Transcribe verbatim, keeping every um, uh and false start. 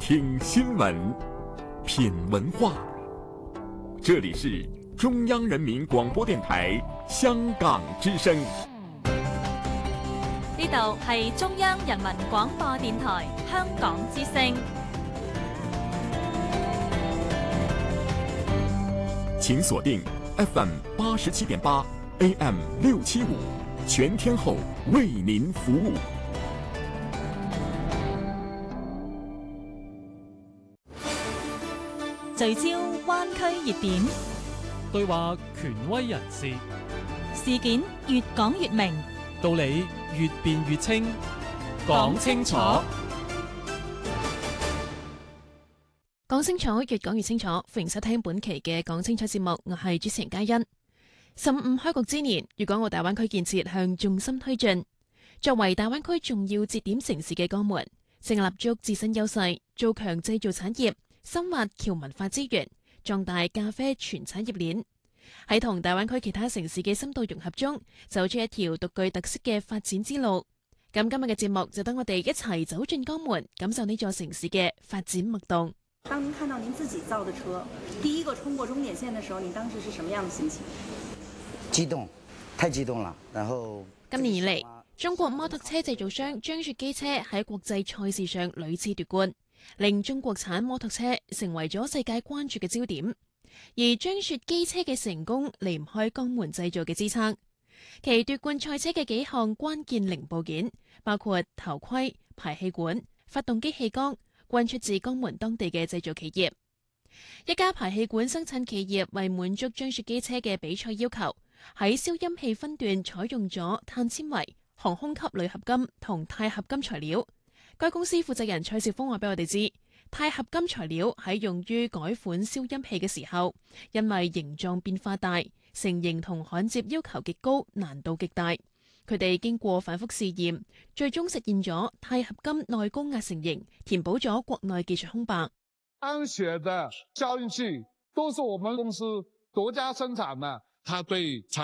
聽新聞，品文化。這裡是中央人民廣播電台香港之聲。 呢度係中央人民廣播電台香港之聲。 請鎖定 F M 八十七點八 A M 六七五，全天候為您服務。 聚焦灣區熱點， 對話權威人士， 事件越講越明， 道理越辯越清，講清楚， 講清楚，越講越清楚。歡迎收聽本期嘅講清楚節目，我係主持人嘉欣。十五開局之年，粵港澳大灣區建設向重心推進。作為大灣區重要節點城市嘅江門，正立足自身優勢，做強製造產業，深挖僑文化資源，壯大咖啡全產業鏈。喺同大灣區其他城市嘅深度融合中，走出一條獨具特色嘅發展之路。咁今日嘅節目就等我哋一齊走進江門，感受呢座城市嘅發展脈動。 當您看到您自己造的車第一個衝過終點線的時候，你當時是什麼樣的心情？ 激動，太激動了。然後今年以嚟，中國摩托車製造商張雪機車喺國際賽事上屢次奪冠，令中國產摩托車成為咗世界關注嘅焦點。而張雪機車嘅成功離唔開江門製造嘅支撐。其奪冠賽車嘅幾項關鍵零部件，包括頭盔、排氣管、發動機氣缸，均出自江門當地嘅製造企業。一家排氣管生產企業為滿足張雪機車嘅比賽要求，喺消音器分段採用咗碳纖維、航空級鋁合金同鈦合金材料。該公司負責人蔡少峰話俾我哋知，鈦合金材料喺用於改款消音器嘅時候，因為形狀變化大，成型同焊接要求極高，難度極大。佢哋經過反覆試驗，最終實現咗鈦合金內高壓成型，填補咗國內技術空白。 安雪的消音器都是我們公司獨家生產的，它對